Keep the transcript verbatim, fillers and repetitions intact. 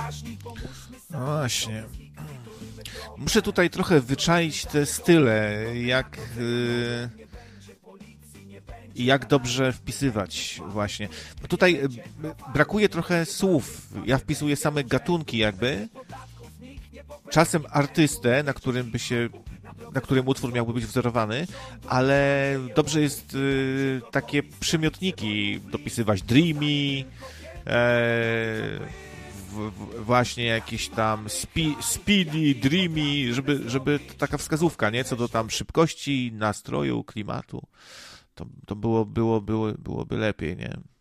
No właśnie. Muszę tutaj trochę wyczaić te style, jak yy, jak dobrze wpisywać właśnie. Bo tutaj brakuje trochę słów. Ja wpisuję same gatunki jakby. Czasem artystę, na którym by się na którym utwór miałby być wzorowany, ale dobrze jest y, takie przymiotniki dopisywać. Dreamy, e, w, w, właśnie jakieś tam spi, speedy, dreamy, żeby, żeby taka wskazówka, nie? Co do tam szybkości, nastroju, klimatu. To, to było, było, było, byłoby lepiej, nie?